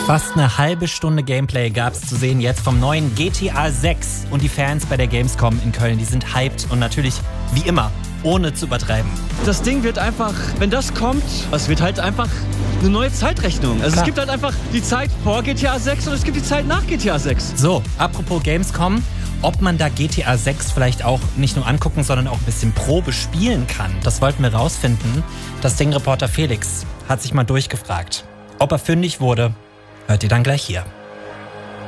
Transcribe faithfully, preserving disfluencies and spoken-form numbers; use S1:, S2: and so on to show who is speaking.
S1: Fast eine halbe Stunde Gameplay gab es zu sehen jetzt vom neuen G T A sechs. Und die Fans bei der Gamescom in Köln, die sind hyped und natürlich, wie immer, ohne zu übertreiben.
S2: Das Ding wird einfach, wenn das kommt, es wird halt einfach eine neue Zeitrechnung. Also
S1: Klar.
S2: Es gibt halt einfach die Zeit vor G T A sechs und es gibt die Zeit nach G T A sechs.
S1: So, apropos Gamescom, ob man da G T A sechs vielleicht auch nicht nur angucken, sondern auch ein bisschen Probe spielen kann, das wollten wir rausfinden. Das Ding-Reporter Felix hat sich mal durchgefragt. Ob er fündig wurde, hört ihr dann gleich hier.